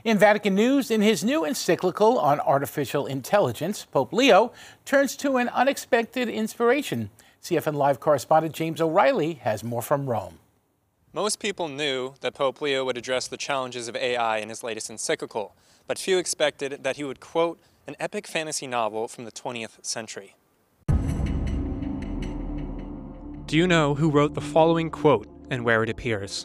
In Vatican News, in his new encyclical on artificial intelligence, Pope Leo turns to an unexpected inspiration. CFN Live correspondent James O'Reilly has more from Rome. Most people knew that Pope Leo would address the challenges of AI in his latest encyclical, but few expected that he would quote an epic fantasy novel from the 20th century. Do you know who wrote the following quote and where it appears?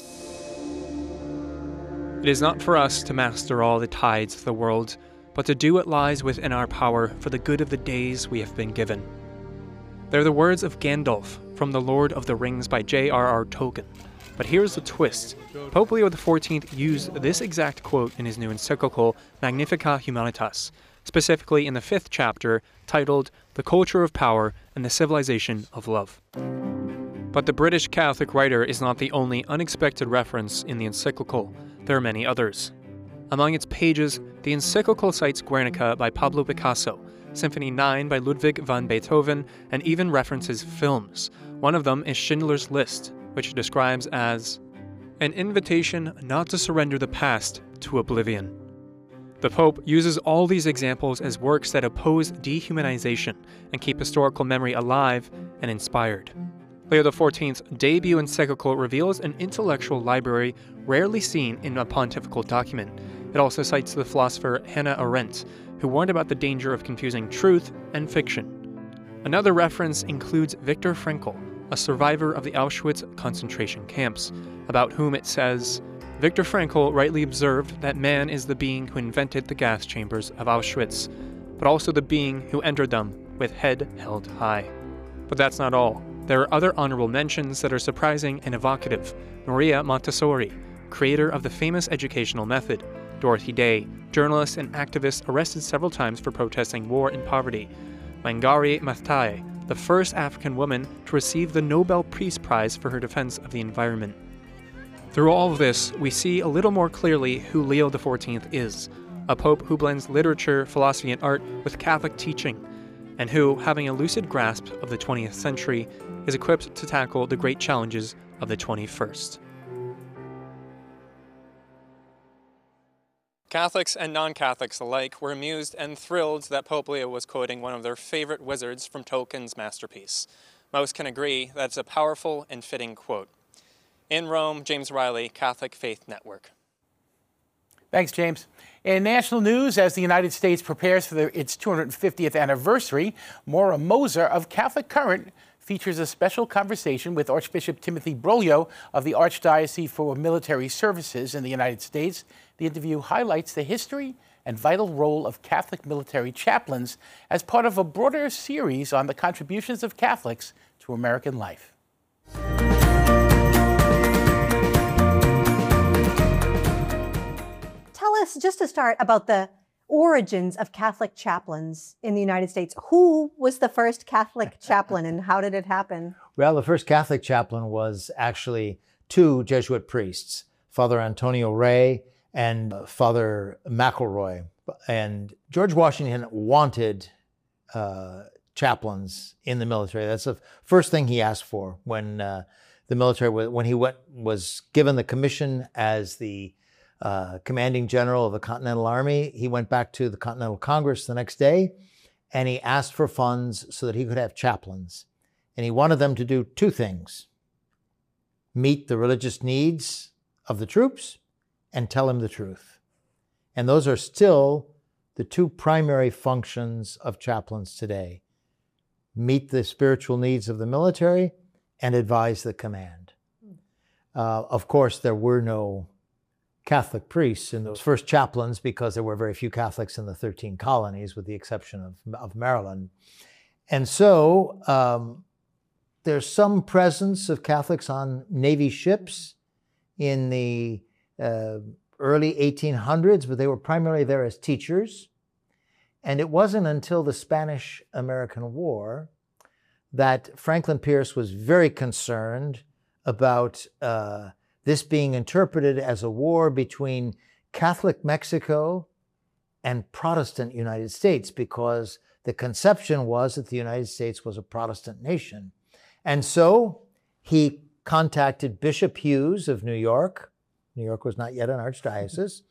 It is not for us to master all the tides of the world, but to do what lies within our power for the good of the days we have been given. They're the words of Gandalf from The Lord of the Rings by J.R.R. Tolkien. But here's the twist. Pope Leo XIV used this exact quote in his new encyclical, Magnificat Humanitas, specifically in the 5th chapter, titled The Culture of Power and the Civilization of Love. But the British Catholic writer is not the only unexpected reference in the encyclical. There are many others. Among its pages, the encyclical cites Guernica by Pablo Picasso, Symphony 9 by Ludwig van Beethoven, and even references films. One of them is Schindler's List, which it describes as an invitation not to surrender the past to oblivion. The Pope uses all these examples as works that oppose dehumanization and keep historical memory alive and inspired. Leo XIV's debut encyclical reveals an intellectual library rarely seen in a pontifical document. It also cites the philosopher Hannah Arendt, who warned about the danger of confusing truth and fiction. Another reference includes Viktor Frankl, a survivor of the Auschwitz concentration camps, about whom it says, Viktor Frankl rightly observed that man is the being who invented the gas chambers of Auschwitz, but also the being who entered them with head held high. But that's not all. There are other honorable mentions that are surprising and evocative. Maria Montessori, creator of the famous educational method. Dorothy Day, journalist and activist arrested several times for protesting war and poverty. Wangari Maathai, the first African woman to receive the Nobel Peace Prize for her defense of the environment. Through all of this, we see a little more clearly who Leo XIV is, a pope who blends literature, philosophy, and art with Catholic teaching, and who, having a lucid grasp of the 20th century, is equipped to tackle the great challenges of the 21st. Catholics and non-Catholics alike were amused and thrilled that Pope Leo was quoting one of their favorite wizards from Tolkien's masterpiece. Most can agree that it's a powerful and fitting quote. In Rome, James Riley, Catholic Faith Network. Thanks, James. In national news, as the United States prepares for its 250th anniversary, Maura Moser of Catholic Current features a special conversation with Archbishop Timothy Broglio of the Archdiocese for Military Services in the United States. The interview highlights the history and vital role of Catholic military chaplains as part of a broader series on the contributions of Catholics to American life. Tell us, just to start, about the origins of Catholic chaplains in the United States. Who was the first Catholic chaplain and how did it happen? Well, the first Catholic chaplain was actually two Jesuit priests, Father Antonio Rey and Father McElroy. And George Washington wanted chaplains in the military. That's the first thing he asked for when the military, when he was given the commission as the commanding general of the Continental Army. He went back to the Continental Congress the next day and he asked for funds so that he could have chaplains. And he wanted them to do two things: meet the religious needs of the troops and tell them the truth. And those are still the two primary functions of chaplains today: meet the spiritual needs of the military and advise the command. Of course, there were no Catholic priests in those first chaplains because there were very few Catholics in the 13 colonies, with the exception of Maryland. And so there's some presence of Catholics on Navy ships in the early 1800s, but they were primarily there as teachers. And it wasn't until the Spanish-American War that Franklin Pierce was very concerned about this being interpreted as a war between Catholic Mexico and Protestant United States, because the conception was that the United States was a Protestant nation. And so he contacted Bishop Hughes of New York. New York was not yet an archdiocese.